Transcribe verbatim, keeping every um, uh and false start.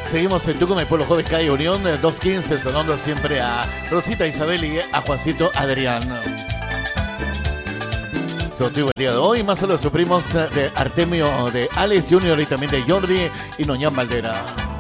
Seguimos en Tucumán, Pueblo Joven, calle Unión, dos quince, sonando siempre a Rosita Isabel y a Juancito Adrián. Sorteo el día de hoy, más saludos a sus primos de Artemio, de Alex Junior y también de Jordi y Noñán Valdera.